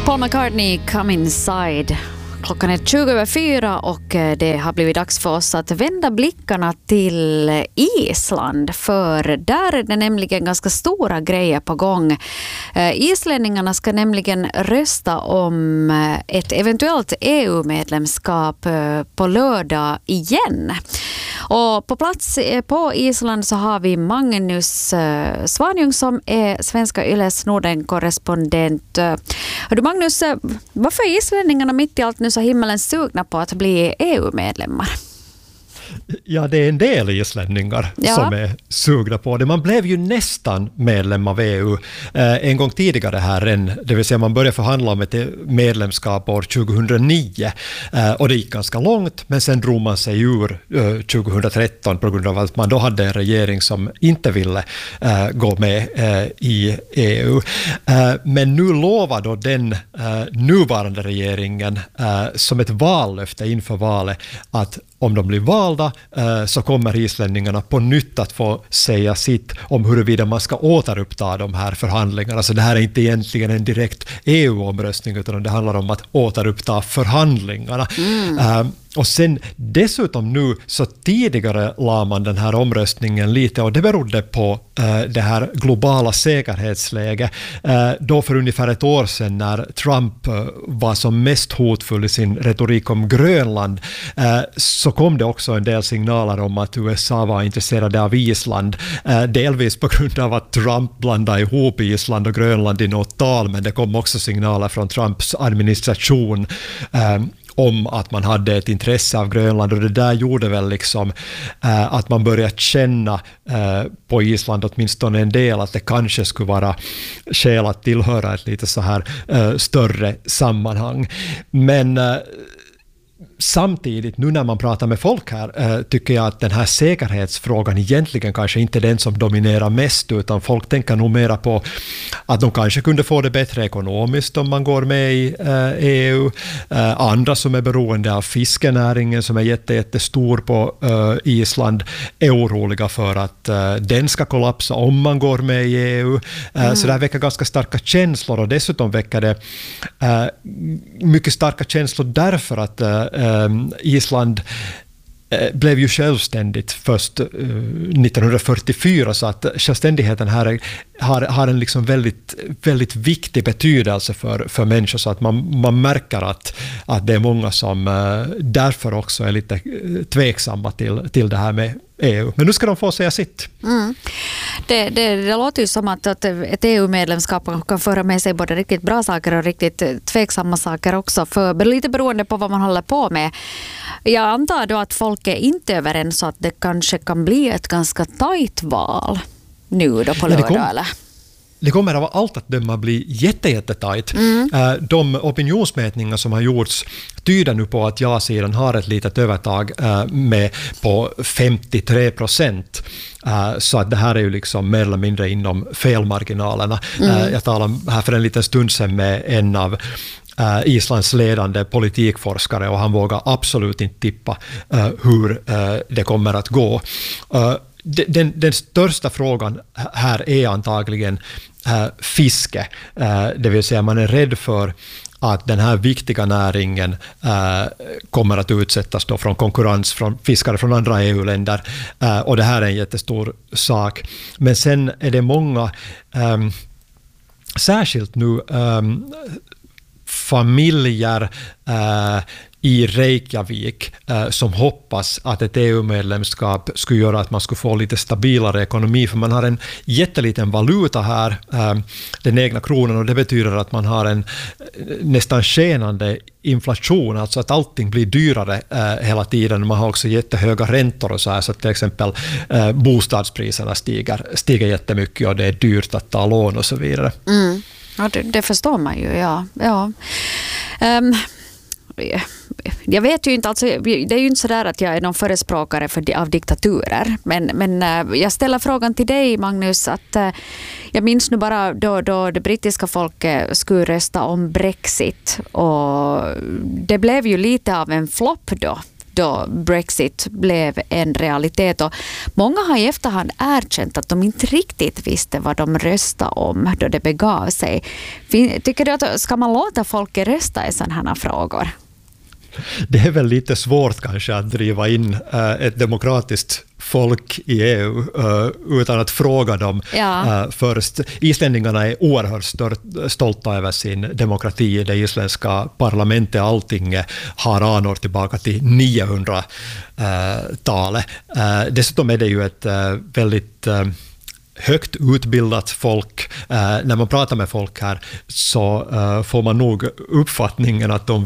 Paul McCartney, Come Inside. Klockan är 20:04 och det har blivit dags för oss att vända blickarna till Island. För där är det nämligen ganska stora grejer på gång. Islänningarna ska nämligen rösta om ett eventuellt EU-medlemskap på lördag igen. Och på plats på Island så har vi Magnus Svanjung som är Svenska Yles Norden-korrespondent. Du Magnus, varför är islänningarna mitt i allt nu så himmelens sugna på att bli EU-medlemmar? Ja, det är en del islänningar som är sugna på det. Man blev ju nästan medlem av EU en gång tidigare här än, det vill säga man började förhandla om ett medlemskap år 2009 och det gick ganska långt, men sen drog man sig ur 2013 på grund av att man då hade en regering som inte ville gå med i EU. Men nu lovar då den nuvarande regeringen som ett vallöfte inför valet att om de blir valda så kommer islänningarna på nytt att få säga sitt om huruvida man ska återuppta de här förhandlingarna. Så det här är inte egentligen en direkt EU-omröstning utan det handlar om att återuppta förhandlingarna. Och sen dessutom nu så tidigare la man den här omröstningen lite och det berodde på det här globala säkerhetsläget. Då för ungefär ett år sedan när Trump var som mest hotfull i sin retorik om Grönland så kom det också en del signaler om att USA var intresserade av Island. Delvis på grund av att Trump blandade ihop Island och Grönland i något tal, men det kom också signaler från Trumps administration om att man hade ett intresse av Grönland och det där gjorde väl liksom att man började känna på Island åtminstone en del att det kanske skulle vara skäl att tillhöra ett lite så här större sammanhang. Men samtidigt, nu när man pratar med folk här, tycker jag att den här säkerhetsfrågan egentligen kanske inte är den som dominerar mest, utan folk tänker nog mera på att de kanske kunde få det bättre ekonomiskt om man går med i EU. Andra som är beroende av fiskenäringen som är jättestor på Island är oroliga för att den ska kollapsa om man går med i EU. Så det här väcker ganska starka känslor och dessutom väcker det mycket starka känslor därför att Island blev ju självständigt först 1944 så att självständigheten här har en liksom väldigt, väldigt viktig betydelse för människor så att man märker att det är många som därför också är lite tveksamma till det här med EU. Men nu ska de få säga sitt. Det låter ju som att ett EU-medlemskap kan föra med sig både riktigt bra saker och riktigt tveksamma saker också, för lite beroende på vad man håller på med. Jag antar då att folk är inte överens så att det kanske kan bli ett ganska tajt val nu då på lördag, eller? Det kommer av allt att döma bli jättetajt. De opinionsmätningar som har gjorts tyder nu på att ja-sidan har ett litet övertag med på 53%. Så att det här är ju liksom mer eller mindre inom felmarginalerna. Jag talade här för en liten stund sedan med en av Islands ledande politikforskare och han vågar absolut inte tippa hur det kommer att gå. Den största frågan här är antagligen fiske. Det vill säga man är rädd för att den här viktiga näringen kommer att utsättas då från konkurrens från fiskare från andra EU-länder. Och det här är en jättestor sak. Men sen är det många, särskilt nu familjer i Reykjavik som hoppas att ett EU-medlemskap skulle göra att man skulle få lite stabilare ekonomi, för man har en jätteliten valuta här, den egna kronan, och det betyder att man har en nästan skenande inflation, alltså att allting blir dyrare hela tiden. Man har också jättehöga räntor och så här, så att till exempel bostadspriserna stiger jättemycket och det är dyrt att ta lån och så vidare. Ja, det förstår man ju, ja. Jag vet ju inte, alltså, det är ju inte så där att jag är någon förespråkare av diktaturer, men jag ställer frågan till dig, Magnus, att jag minns nu bara då det brittiska folket skulle rösta om Brexit och det blev ju lite av en flopp då. då Brexit blev en realitet. Och många har i efterhand erkänt att de inte riktigt visste vad de röstade om då det begav sig. Tycker du att ska man låta folk rösta i sådana här frågor? Det är väl lite svårt kanske att driva in ett demokratiskt folk i EU utan att fråga dem först. Islänningarna är oerhört stolta över sin demokrati. Det isländska parlamentet, allting har anor tillbaka till 900-talet. Dessutom är det ju ett väldigt högt utbildat folk. När man pratar med folk här så får man nog uppfattningen att de